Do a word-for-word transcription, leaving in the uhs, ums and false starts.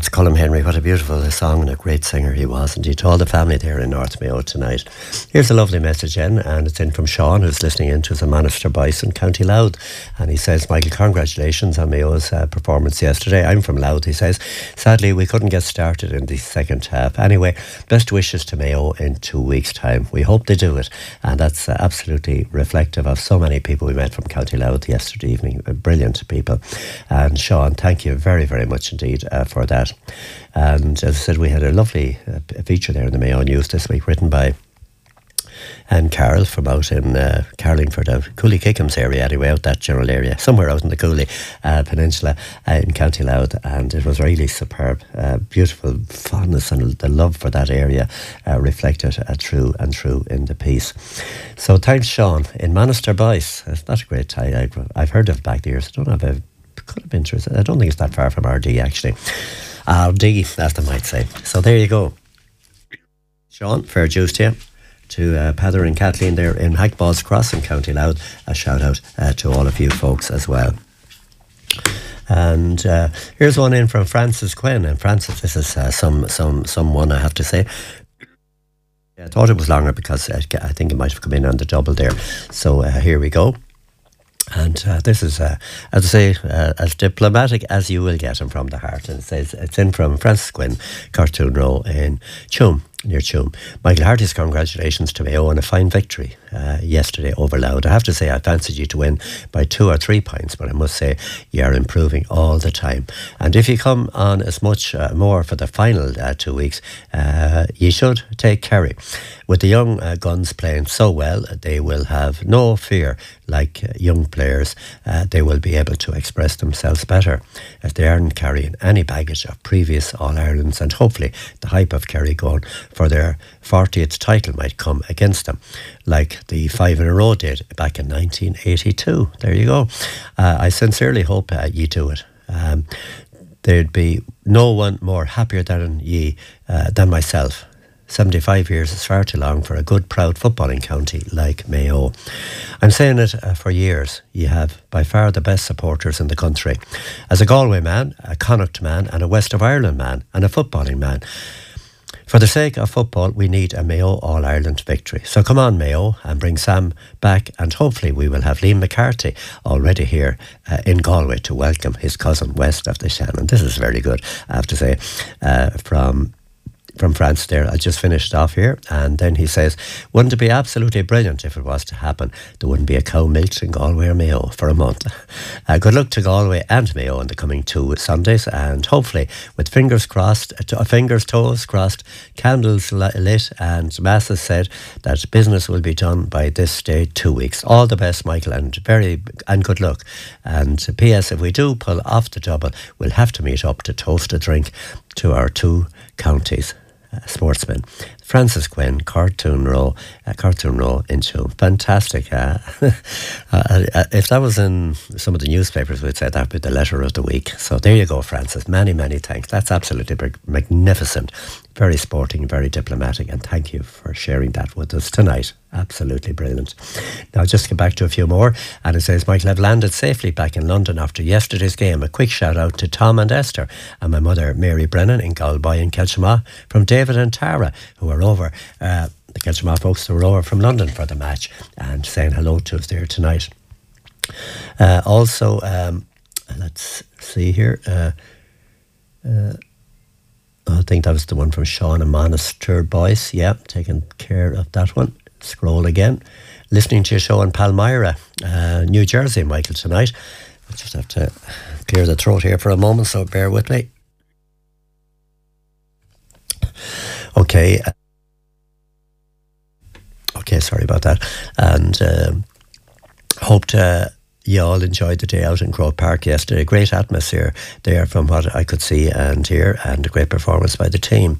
that's Colm Henry. What a beautiful song and a great singer he was. And he told the family there in North Mayo tonight. Here's a lovely message in, and it's in from Sean, who's listening in to the Monaster Boys in County Louth. And he says, Michael, congratulations on Mayo's uh, performance yesterday. I'm from Louth, he says. Sadly, we couldn't get started in the second half. Anyway, best wishes to Mayo in two weeks' time. We hope they do it. And that's uh, absolutely reflective of so many people we met from County Louth yesterday evening. Uh, brilliant people. And Sean, thank you very, very much indeed uh, for that. And as I said, we had a lovely uh, feature there in the Mayo News this week, written by Anne Carroll from out in uh, Carlingford, uh, Cooley Kickham's area anyway, out that general area, somewhere out in the Cooley uh, Peninsula uh, in County Louth, and it was really superb. Uh, beautiful fondness and the love for that area uh, reflected uh, through and through in the piece. So thanks, Sean. In Monaster Boyce, it's not a great time. I've heard of it back there, so I don't have a could have been true. I don't think it's that far from R D actually. R D, as they might say. So there you go. Sean, fair dues to you. To uh, Pather and Kathleen there in Hackballs Cross in County Louth. A shout out uh, to all of you folks as well. And uh, here's one in from Francis Quinn. And Francis, this is uh, some some someone I have to say. I thought it was longer because I, I think it might have come in on the double there. So uh, here we go. And uh, this is, uh, as I say, uh, as diplomatic as you will get, and from the heart. And it says it's in from Francis Quinn, Cartoon Row in Tuam, near Tuam. Michael, heartiest congratulations to Mayo on a fine victory uh, yesterday over Louth. I have to say I fancied you to win by two or three points, but I must say you are improving all the time. And if you come on as much uh, more for the final uh, two weeks, uh, you should take Kerry. With the young uh, guns playing so well, they will have no fear. Like uh, young players, uh, they will be able to express themselves better if they aren't carrying any baggage of previous All-Irelands, and hopefully the hype of Kerry going for their fortieth title might come against them, like the five in a row did back in nineteen eighty-two. There you go. Uh, I sincerely hope uh, ye do it. Um, there'd be no one more happier than ye, uh, than myself. seventy-five years is far too long for a good, proud footballing county like Mayo. I'm saying it uh, for years. You have by far the best supporters in the country. As a Galway man, a Connacht man, and a West of Ireland man, and a footballing man, for the sake of football, we need a Mayo All-Ireland victory. So come on, Mayo, and bring Sam back, and hopefully we will have Liam McCarthy already here uh, in Galway to welcome his cousin west of the Shannon. This is very good, I have to say, uh, from... from France there. I just finished off here, and then he says, wouldn't it be absolutely brilliant if it was to happen? There wouldn't be a cow milked in Galway or Mayo for a month. Uh, good luck to Galway and Mayo in the coming two Sundays, and hopefully with fingers crossed, uh, fingers, toes crossed, candles lit, and masses said, that business will be done by this day two weeks. All the best, Michael, and very and good luck. And P S, if we do pull off the double, we'll have to meet up to toast a drink to our two counties. Uh, sportsman Francis Quinn, Cartoon Row, uh, Cartoon Row in Tuam. Fantastic. Uh, uh, uh, if that was in some of the newspapers, we'd say that would be the letter of the week. So there you go, Francis. Many, many thanks. That's absolutely magnificent. Very sporting, very diplomatic, and thank you for sharing that with us tonight. Absolutely brilliant. Now, just to get back to a few more, and it says, Michael, I've landed safely back in London after yesterday's game. A quick shout out to Tom and Esther and my mother, Mary Brennan, in Galboy in Kelchamaugh, from David and Tara, who are over, uh, the Kelchamaugh folks who are over from London for the match, and saying hello to us there tonight. Uh, also, um, let's see here. Uh, uh, I think that was the one from Sean and Monaster Boyce. Yeah, taking care of that one. Scroll again. Listening to your show in Palmyra, uh, New Jersey, Michael, tonight. I just have to clear the throat here for a moment, so bear with me. Okay. Okay, sorry about that. And um, hope to... you all enjoyed the day out in Grove Park yesterday. Great atmosphere there from what I could see and hear, and a great performance by the team.